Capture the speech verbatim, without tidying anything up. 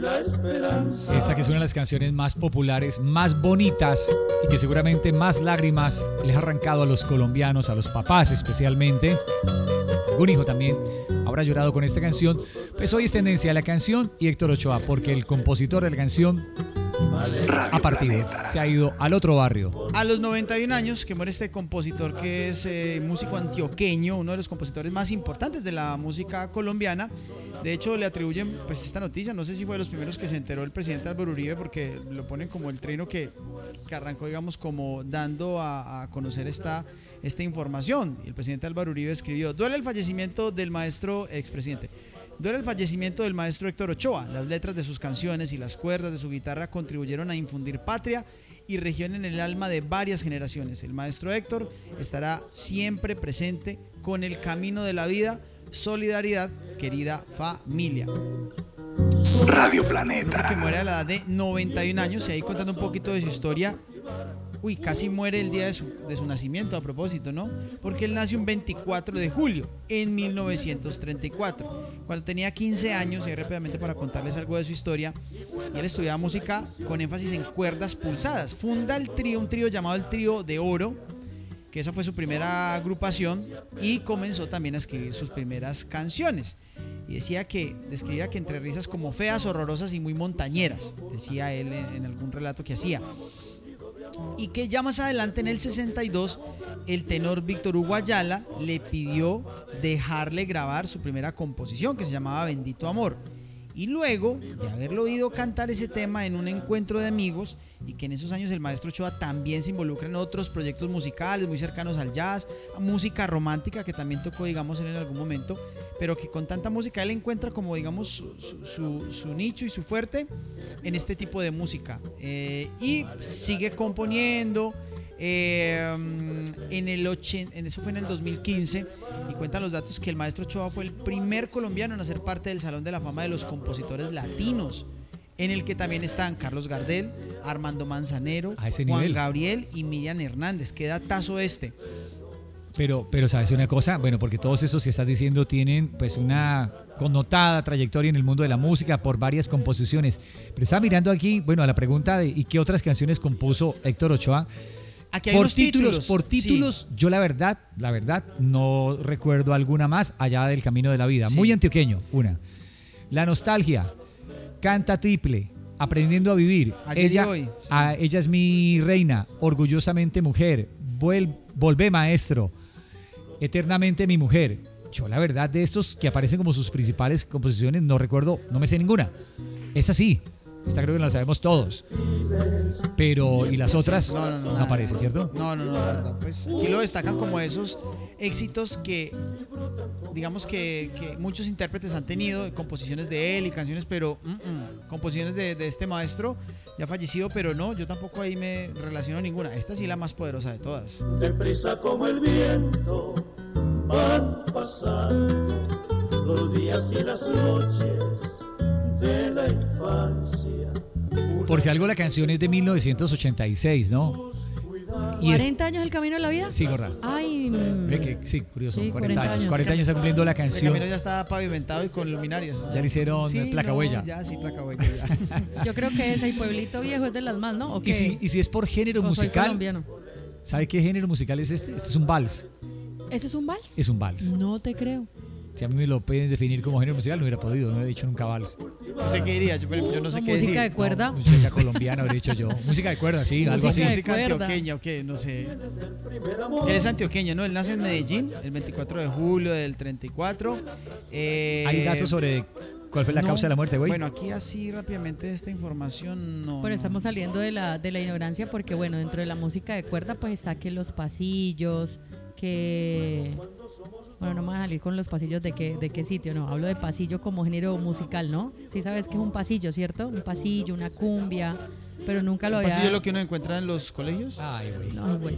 Esta que es una de las canciones más populares, más bonitas y que seguramente más lágrimas les ha arrancado a los colombianos, a los papás especialmente. Algún hijo también habrá llorado con esta canción. Pues hoy es tendencia a la canción y Héctor Ochoa, porque el compositor de la canción ha partido, se ha ido al otro barrio. A los noventa y un años que muere este compositor que es eh, músico antioqueño, uno de los compositores más importantes de la música colombiana. De hecho, le atribuyen pues esta noticia, no sé si fue de los primeros que se enteró el presidente Álvaro Uribe, porque lo ponen como el trino que, que arrancó, digamos, como dando a, a conocer esta, esta información. Y el presidente Álvaro Uribe escribió: duele el fallecimiento del maestro expresidente. Duele el fallecimiento del maestro Héctor Ochoa. Las letras de sus canciones y las cuerdas de su guitarra contribuyeron a infundir patria y región en el alma de varias generaciones. El maestro Héctor estará siempre presente con el camino de la vida. Solidaridad, querida familia. Radio Planeta. Que muere a la edad de noventa y un años, y ahí contando un poquito de su historia. Uy, casi muere el día de su, de su nacimiento, a propósito, ¿no? Porque él nació un veinticuatro de julio en mil novecientos treinta y cuatro. Cuando tenía quince años, y rápidamente para contarles algo de su historia, y él estudiaba música con énfasis en cuerdas pulsadas. Funda el trío, un trío llamado el Trío de Oro, que esa fue su primera agrupación, y comenzó también a escribir sus primeras canciones. Y decía que, describía que entre risas como feas, horrorosas y muy montañeras, decía él en, en algún relato que hacía. Y que ya más adelante, en el sesenta y dos, el tenor Víctor Hugo Ayala le pidió dejarle grabar su primera composición, que se llamaba Bendito Amor. Y luego de haberlo oído cantar ese tema en un encuentro de amigos, y que en esos años el maestro Ochoa también se involucra en otros proyectos musicales muy cercanos al jazz, a música romántica, que también tocó, digamos, en algún momento, pero que con tanta música él encuentra como, digamos, su, su, su, su nicho y su fuerte en este tipo de música. Eh, y sigue componiendo. Eh, en el ochenta, en eso fue en el dos mil quince, y cuentan los datos que el maestro Ochoa fue el primer colombiano en hacer parte del Salón de la Fama de los Compositores Latinos, en el que también están Carlos Gardel, Armando Manzanero, Juan nivel. Gabriel y Miriam Hernández. Qué datazo este. Pero, pero sabes una cosa, bueno, porque todos esos que estás diciendo tienen pues una connotada trayectoria en el mundo de la música por varias composiciones. Pero estaba mirando aquí, bueno, a la pregunta de ¿y qué otras canciones compuso Héctor Ochoa? Aquí hay por unos títulos, títulos, por títulos, sí. Yo la verdad, la verdad, no recuerdo alguna más allá del Camino de la Vida. Sí. Muy antioqueño, una. La Nostalgia, Canta Triple, Aprendiendo a Vivir. Ayer ella, y hoy. Sí. A, ella es mi reina, Orgullosamente Mujer, Vuel, Volvé Maestro, Eternamente mi Mujer. Yo la verdad de estos que aparecen como sus principales composiciones no recuerdo, no me sé ninguna. Esta sí. Esta creo que la sabemos todos. Pero, ¿y las otras? No, no, no, no aparecen, ¿cierto? No, no, no, la verdad. Pues aquí lo destacan como esos éxitos que, digamos que, que muchos intérpretes han tenido, composiciones de él y canciones, pero mm, mm, composiciones de, de este maestro ya fallecido, pero no, yo tampoco ahí me relaciono ninguna. Esta sí es la más poderosa de todas. Deprisa como el viento van pasando los días y las noches de la infancia. Por si algo, la canción es de mil novecientos ochenta y seis, ¿no? Y ¿cuarenta es, años el camino de la vida? Sí, gorda. Ay, ve que sí, curioso, sí, cuarenta, cuarenta años. cuarenta años está cumpliendo la canción. El camino ya está pavimentado y con luminarias. Ya le hicieron sí, placa no, huella. Ya, sí, placa huella. Ya. Yo creo que ese Pueblito Viejo es de las más, ¿no? ¿O qué? Y si, y si es por género ¿O musical, ¿sabe qué género musical es este? Este es un vals. ¿Eso es un vals? Es un vals. No te creo. Si a mí me lo pueden definir como género musical, no hubiera podido, no he dicho nunca vals. No sé qué diría, yo, yo no sé no, qué música decir. de cuerda. No, música colombiana, habría dicho yo. Música de cuerda, sí, música algo así. Música cuerda. antioqueña, o qué, no sé. Él es antioqueño, ¿no? Él nace en Medellín el veinticuatro de julio del treinta y cuatro. Eh, ¿Hay datos sobre cuál fue la no, causa de la muerte, güey? Bueno, aquí así rápidamente esta información no. Bueno, estamos saliendo de la, de la ignorancia porque, bueno, dentro de la música de cuerda pues está que los pasillos, que... Bueno, no me van a salir con los pasillos de qué, de qué sitio, no. Hablo de pasillo como género musical, ¿no? Sí sabes que es un pasillo, ¿cierto? Un pasillo, una cumbia, pero nunca lo había... ¿Un pasillo es lo que uno encuentra en los colegios? Ay, güey. No, güey.